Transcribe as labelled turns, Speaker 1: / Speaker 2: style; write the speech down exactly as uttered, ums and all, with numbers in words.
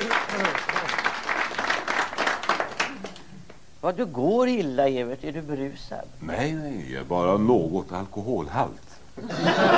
Speaker 1: Vad, du går illa, Evert? Är du berusad?
Speaker 2: Nej, nej, bara något alkoholhalt.